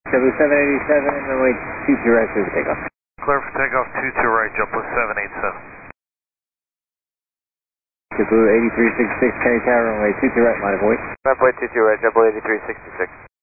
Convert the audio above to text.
787, runway 22 right for takeoff. Clear for takeoff 22 right, JetBlue 787. JetBlue 8366, Cherry Tower, runway 22 right, line of voice. Runway 22 right, JetBlue 8366.